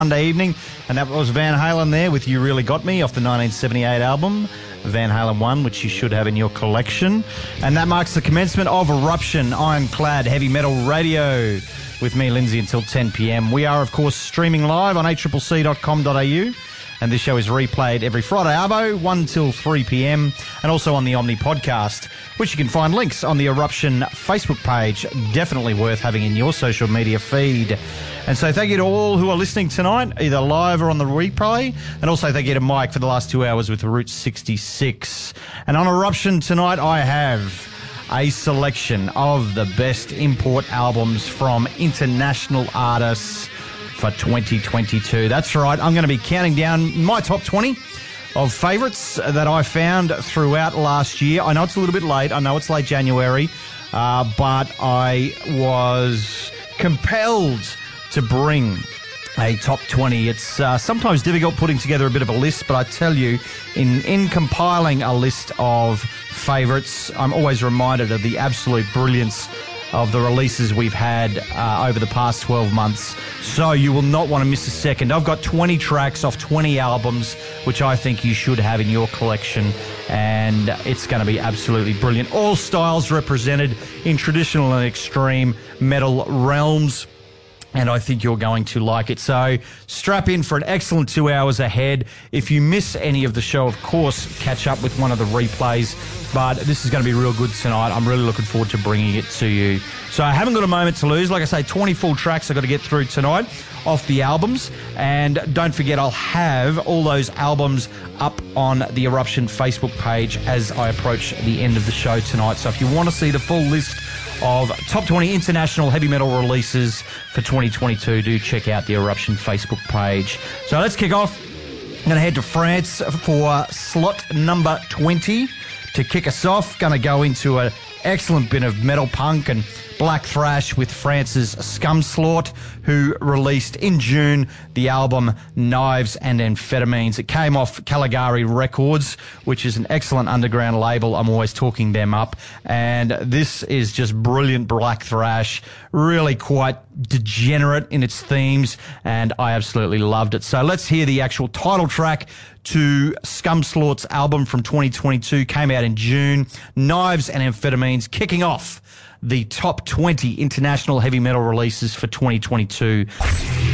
Monday evening, and that was Van Halen there with You Really Got Me off the 1978 album, Van Halen 1, which you should have in your collection. And that marks the commencement of Eruption, Ironclad Heavy Metal Radio, with me, Lindsay, until 10 p.m. We are, of course, streaming live on accc.com.au, and this show is replayed every Friday, Arvo, 1 till 3 p.m, and also on the Omni podcast, which you can find links on the Eruption Facebook page. Definitely worth having in your social media feed. And so thank you to all who are listening tonight, either live or on the replay. And also thank you to Mike for the last 2 hours with Route 66. And on Eruption tonight, I have a selection of the best import albums from international artists for 2022. That's right. I'm going to be counting down my top 20 of favourites that I found throughout last year. I know it's a little bit late. I know it's late January, but I was compelled to bring a top 20. It's sometimes difficult putting together a bit of a list, but I tell you, in compiling a list of favourites, I'm always reminded of the absolute brilliance of the releases we've had over the past 12 months. So you will not want to miss a second. I've got 20 tracks off 20 albums, which I think you should have in your collection, and it's going to be absolutely brilliant. All styles represented in traditional and extreme metal realms, and I think you're going to like it. So strap in for an excellent 2 hours ahead. If you miss any of the show, of course, catch up with one of the replays. But this is going to be real good tonight. I'm really looking forward to bringing it to you. So I haven't got a moment to lose. Like I say, 20 full tracks I've got to get through tonight off the albums. And don't forget, I'll have all those albums up on the Eruption Facebook page as I approach the end of the show tonight. So if you want to see the full list of top 20 international heavy metal releases for 2022, do check out the Eruption Facebook page. So let's kick off. I'm going to head to France for slot number 20 to kick us off. Going to go into an excellent bit of metal punk and black thrash with France's Scumslort, who released in June the album Knives and Amphetamines. It came off Caligari Records, which is an excellent underground label. I'm always talking them up. And this is just brilliant black thrash, really quite degenerate in its themes, and I absolutely loved it. So let's hear the actual title track to Scumslort's album from 2022, came out in June, Knives and Amphetamines, kicking off the top 20 international heavy metal releases for 2022.